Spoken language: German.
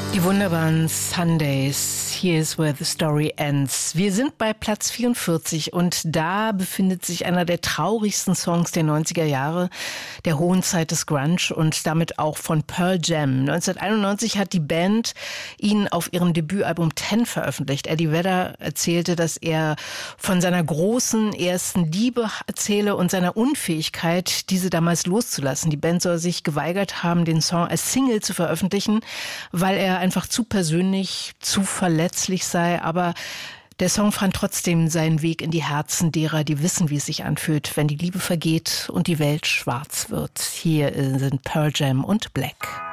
Die wunderbaren Sundays, Here's Where the Story Ends. Wir sind bei Platz 44 und da befindet sich einer der traurigsten Songs der 90er Jahre, der hohen Zeit des Grunge und damit auch von Pearl Jam. 1991 hat die Band ihn auf ihrem Debütalbum 10 veröffentlicht. Eddie Vedder erzählte, dass er von seiner großen ersten Liebe erzähle und seiner Unfähigkeit, diese damals loszulassen. Die Band soll sich geweigert haben, den Song als Single zu veröffentlichen, weil er einfach zu persönlich, zu verletzlich sei, aber der Song fand trotzdem seinen Weg in die Herzen derer, die wissen, wie es sich anfühlt, wenn die Liebe vergeht und die Welt schwarz wird. Hier sind Pearl Jam und Black.